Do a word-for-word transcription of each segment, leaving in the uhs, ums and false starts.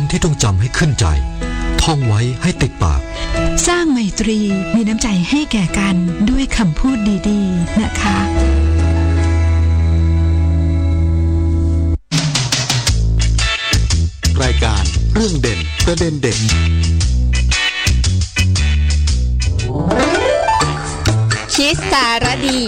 ที่ต้องจำให้ขึ้นใจท่องไว้ให้ติดปากสร้างไมตรีมีน้ำใจให้แก่กันด้วยคำพูดดีๆนะคะรายการเรื่องเด่นประเด็นเด่นคิดสารดี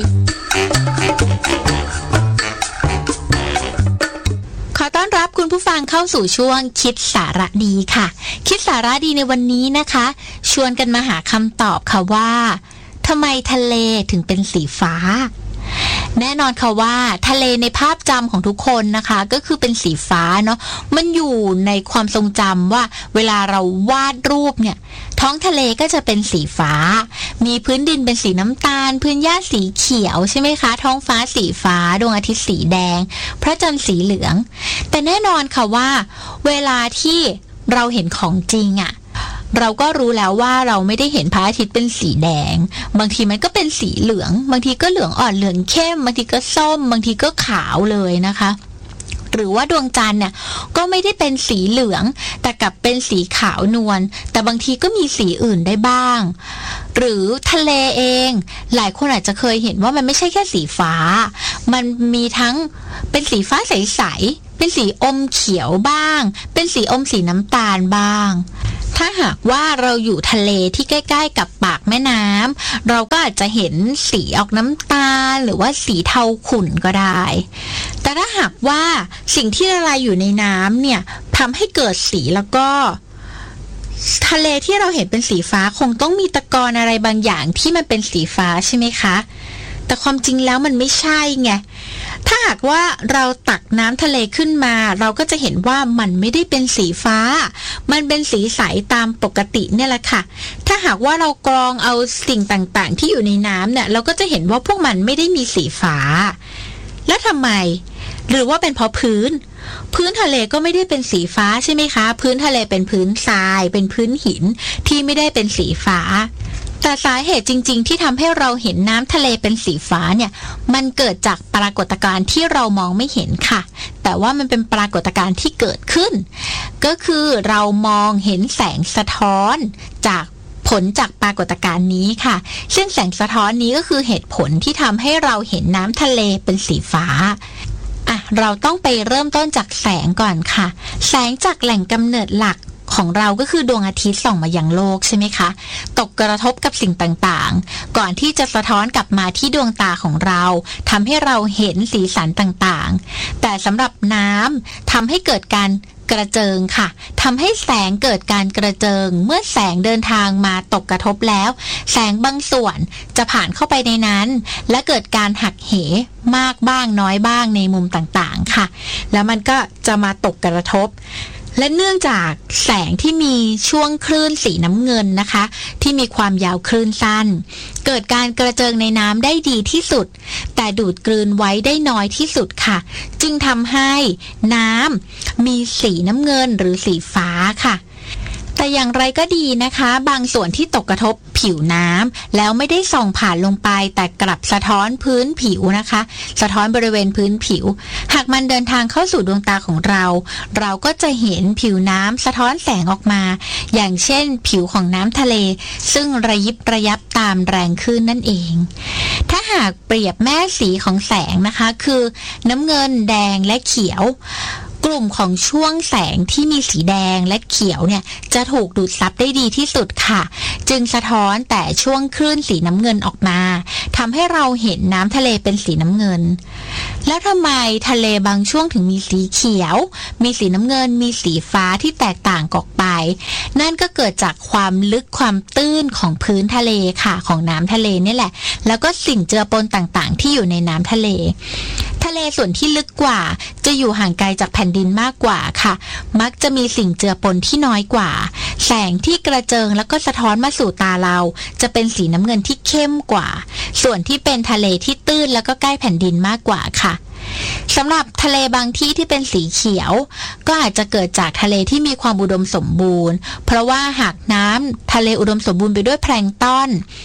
ขอต้อนรับคุณผู้ฟังเข้าสู่ช่วงคิดสาระดีค่ะคิดสาระดีในวันนี้นะคะชวนกันมาหาคำตอบค่ะว่าทำไมทะเลถึงเป็นสีฟ้าแน่นอนค่ะว่าทะเลในภาพจำของทุกคนนะคะก็คือเป็นสีฟ้าเนาะมันอยู่ในความทรงจำว่าเวลาเราวาดรูปเนี่ยท้องทะเลก็จะเป็นสีฟ้ามีพื้นดินเป็นสีน้ำตาลพื้นหญ้าสีเขียวใช่ไหมคะท้องฟ้าสีฟ้าดวงอาทิตย์สีแดงพระจันทร์สีเหลืองแต่แน่นอนค่ะว่าเวลาที่เราเห็นของจริงอะเราก็รู้แล้วว่าเราไม่ได้เห็นพระอาทิตย์เป็นสีแดงบางทีมันก็เป็นสีเหลืองบางทีก็เหลืองอ่อนเหลืองเข้มบางทีก็ส้มบางทีก็ขาวเลยนะคะหรือว่าดวงจันทร์เนี่ยก็ไม่ได้เป็นสีเหลืองแต่กลับเป็นสีขาวนวลแต่บางทีก็มีสีอื่นได้บ้างหรือทะเลเองหลายคนอาจจะเคยเห็นว่ามันไม่ใช่แค่สีฟ้ามันมีทั้งเป็นสีฟ้าใสๆเป็นสีอมเขียวบ้างเป็นสีอมสีน้ำตาลบ้างถ้าหากว่าเราอยู่ทะเลที่ใกล้ๆกับปากแม่น้ำเราก็อาจจะเห็นสีออกน้ำตาลหรือว่าสีเทาขุ่นก็ได้แต่ถ้าหากว่าสิ่งที่ละลายอยู่ในน้ำเนี่ยทำให้เกิดสีแล้วก็ทะเลที่เราเห็นเป็นสีฟ้าคงต้องมีตะกอนอะไรบางอย่างที่มันเป็นสีฟ้าใช่ไหมคะแต่ความจริงแล้วมันไม่ใช่ไงถ้าหากว่าเราตักน้ำทะเลขึ้นมาเราก็จะเห็นว่ามันไม่ได้เป็นสีฟ้ามันเป็นสีใสตามปกติเนี่ยแหละค่ะถ้าหากว่าเรากรองเอาสิ่งต่างๆที่อยู่ในน้ำเนี่ยเราก็จะเห็นว่าพวกมันไม่ได้มีสีฟ้าแล้วทำไมหรือว่าเป็นเพราะพื้นพื้นทะเลก็ไม่ได้เป็นสีฟ้าใช่ไหมคะพื้นทะเลเป็นพื้นทรายเป็นพื้นหินที่ไม่ได้เป็นสีฟ้าแต่สาเหตุจริงๆที่ทำให้เราเห็นน้ำทะเลเป็นสีฟ้าเนี่ยมันเกิดจากปรากฏการณ์ที่เรามองไม่เห็นค่ะแต่ว่ามันเป็นปรากฏการณ์ที่เกิดขึ้นก็คือเรามองเห็นแสงสะท้อนจากผลจากปรากฏการณ์นี้ค่ะซึ่งแสงสะท้อนนี้ก็คือเหตุผลที่ทำให้เราเห็นน้ำทะเลเป็นสีฟ้าอ่ะเราต้องไปเริ่มต้นจากแสงก่อนค่ะแสงจากแหล่งกำเนิดหลักของเราก็คือดวงอาทิตย์ส่องมายังโลกใช่ไหมคะตกกระทบกับสิ่งต่างๆก่อนที่จะสะท้อนกลับมาที่ดวงตาของเราทำให้เราเห็นสีสันต่างๆแต่สำหรับน้ำทำให้เกิดการกระเจิงค่ะทำให้แสงเกิดการกระเจิงเมื่อแสงเดินทางมาตกกระทบแล้วแสงบางส่วนจะผ่านเข้าไปในนั้นและเกิดการหักเหมากบ้างน้อยบ้างในมุมต่างๆค่ะแล้วมันก็จะมาตกกระทบและเนื่องจากแสงที่มีช่วงคลื่นสีน้ำเงินนะคะที่มีความยาวคลื่นสั้นเกิดการกระเจิงในน้ำได้ดีที่สุดแต่ดูดกลืนไว้ได้น้อยที่สุดค่ะจึงทำให้น้ำมีสีน้ำเงินหรือสีฟ้าค่ะแต่อย่างไรก็ดีนะคะบางส่วนที่ตกกระทบผิวน้ำแล้วไม่ได้ส่องผ่านลงไปแต่กลับสะท้อนพื้นผิวนะคะสะท้อนบริเวณพื้นผิวหากมันเดินทางเข้าสู่ดวงตาของเราเราก็จะเห็นผิวน้ำสะท้อนแสงออกมาอย่างเช่นผิวของน้ำทะเลซึ่งระยิบระยับตามแรงคลื่นนั่นเองถ้าหากเปรียบแม่สีของแสงนะคะคือน้ำเงินแดงและเขียวกลุ่มของช่วงแสงที่มีสีแดงและเขียวเนี่ยจะถูกดูดซับได้ดีที่สุดค่ะจึงสะท้อนแต่ช่วงคลื่นสีน้ำเงินออกมาทำให้เราเห็นน้ำทะเลเป็นสีน้ำเงินแล้วทำไมทะเลบางช่วงถึงมีสีเขียวมีสีน้ำเงินมีสีฟ้าที่แตกต่างออกไปนั่นก็เกิดจากความลึกความตื้นของพื้นทะเลค่ะของน้ำทะเลนี่แหละแล้วก็สิ่งเจือปนต่างๆที่อยู่ในน้ำทะเลทะเลส่วนที่ลึกกว่าจะอยู่ห่างไกลจากแผ่นดินมากกว่าค่ะมักจะมีสิ่งเจือปนที่น้อยกว่าแสงที่กระเจิงแล้วก็สะท้อนมาสู่ตาเราจะเป็นสีน้ำเงินที่เข้มกว่าส่วนที่เป็นทะเลที่ตื้นแล้วก็ใกล้แผ่นดินมากกว่าค่ะสำหรับทะเลบางที่ที่เป็นสีเขียวก็อาจจะเกิดจากทะเลที่มีความอุดมสมบูรณ์เพราะว่าหากน้ำทะเลอุดมสมบูรณ์ไปด้วยแพลงก์ตอนแพ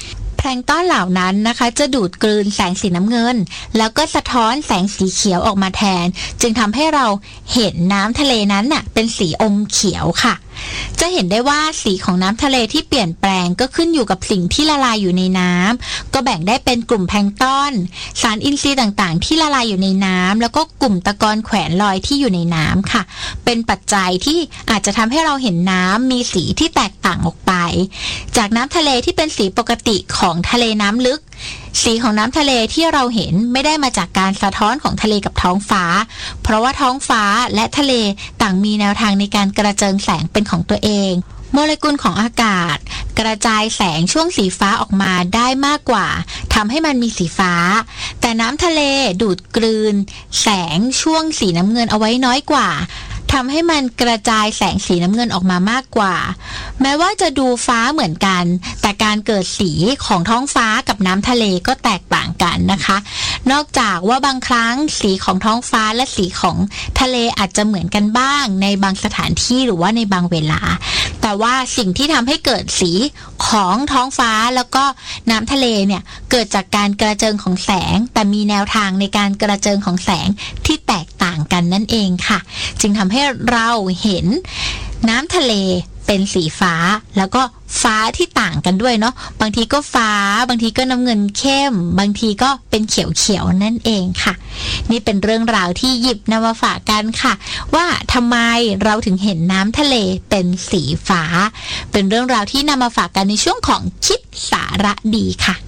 ลงก์ต้นเหล่านั้นนะคะจะดูดกลืนแสงสีน้ำเงินแล้วก็สะท้อนแสงสีเขียวออกมาแทนจึงทำให้เราเห็นน้ำทะเลนั้นน่ะเป็นสีอมเขียวค่ะจะเห็นได้ว่าสีของน้ำทะเลที่เปลี่ยนแปลงก็ขึ้นอยู่กับสิ่งที่ละลายอยู่ในน้ำก็แบ่งได้เป็นกลุ่มแพลงก์ต้นสารอินทรีย์ต่างๆที่ละลายอยู่ในน้ำแล้วก็กลุ่มตะกอนแขวนลอยที่อยู่ในน้ำค่ะเป็นปัจจัยที่อาจจะทำให้เราเห็นน้ำมีสีที่แตกต่างออกไปจากน้ำทะเลที่เป็นสีปกติของทะเลน้ำลึกสีของน้ำทะเลที่เราเห็นไม่ได้มาจากการสะท้อนของทะเลกับท้องฟ้าเพราะว่าท้องฟ้าและทะเลต่างมีแนวทางในการกระเจิงแสงเป็นของตัวเองโมเลกุลของอากาศกระจายแสงช่วงสีฟ้าออกมาได้มากกว่าทำให้มันมีสีฟ้าแต่น้ำทะเลดูดกลืนแสงช่วงสีน้ำเงินเอาไว้น้อยกว่าทำให้มันกระจายแสงสีน้ำเงินออกมามากกว่าแม้ว่าจะดูฟ้าเหมือนกันแต่การเกิดสีของท้องฟ้ากับน้ำทะเลก็แตกต่างกันนะคะนอกจากว่าบางครั้งสีของท้องฟ้าและสีของทะเลอาจจะเหมือนกันบ้างในบางสถานที่หรือว่าในบางเวลาแต่ว่าสิ่งที่ทำให้เกิดสีของท้องฟ้าแล้วก็น้ำทะเลเนี่ยเกิดจากการกระเจิงของแสงแต่มีแนวทางในการกระเจิงของแสงที่แตกต่างกันนั่นเองค่ะจึงทำให้เราเห็นน้ำทะเลเป็นสีฟ้าแล้วก็ฟ้าที่ต่างกันด้วยเนาะบางทีก็ฟ้าบางทีก็น้ำเงินเข้มบางทีก็เป็นเขียวๆนั่นเองค่ะนี่เป็นเรื่องราวที่หยิบนำมาฝากกันค่ะว่าทำไมเราถึงเห็นน้ำทะเลเป็นสีฟ้าเป็นเรื่องราวที่นำมาฝากกันในช่วงของคิดสาระดีค่ะ